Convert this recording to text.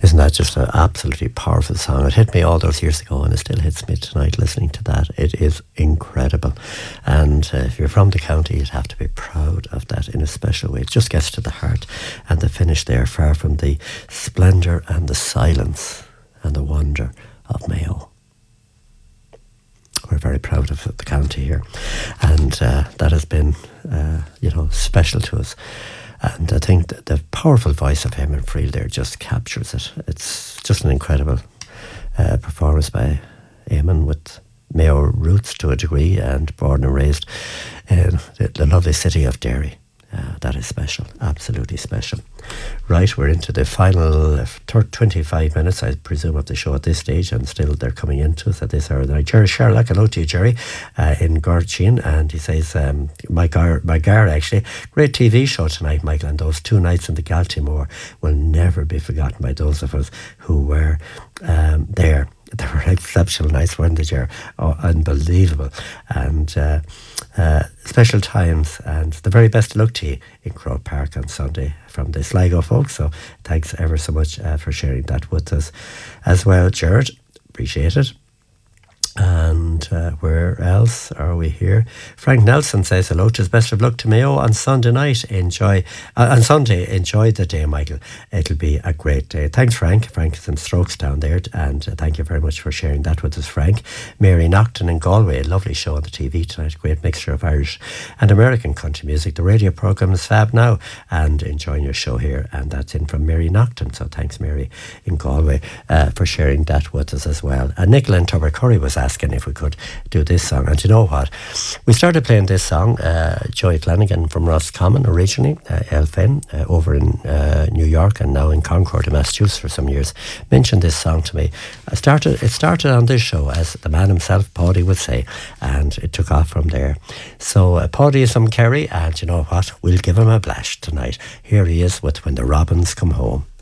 Isn't that just an absolutely powerful song? It hit me all those years ago and it still hits me tonight listening to that. It is incredible. And if you're from the county, you'd have to be proud of that in a special way. It just gets to the heart. And the finish there, far from the splendour and the silence and the wonder of Mayo. We're very proud of the county here. And that has been, special to us. And I think the powerful voice of Eamon Friel there just captures it. It's just an incredible performance by Eamon, with Mayo roots to a degree, and born and raised in the lovely city of Derry. That is special, absolutely special. Right, we're into the final 25 minutes, I presume, of the show at this stage, and still they're coming into us at this hour of the night. Jerry Sherlock, hello to you, Jerry, in Gorchin, and he says, my gar actually, great TV show tonight, Michael, and those 2 nights in the Galtymore will never be forgotten by those of us who were there. They were exceptional nights, weren't they, Jerry? Oh, unbelievable. And special times, and the very best of luck to you in Croke Park on Sunday from the Sligo folks. So thanks ever so much for sharing that with us as well, Jared. Appreciate it. And where else are we here? Frank Nelson says hello. Just best of luck to Mayo on Sunday night. Enjoy the day, Michael. It'll be a great day. Thanks, Frank. Frank is in Strokes down there, and thank you very much for sharing that with us, Frank. Mary Nocton in Galway, a lovely show on the TV tonight. Great mixture of Irish and American country music. The radio programme is fab now, and enjoying your show here. And that's in from Mary Nocton. So thanks, Mary in Galway, for sharing that with us as well. And Nicola in Tubbercurry was asking if we could do this song. And you know what? We started playing this song, Joey Flanagan from Roscommon originally, Elfen, over in New York and now in Concord in Massachusetts for some years, mentioned this song to me. It started on this show, as the man himself, Paddy, would say, and it took off from there. So Paddy is from Kerry, and you know what? We'll give him a blash tonight. Here he is with When the Robins Come Home.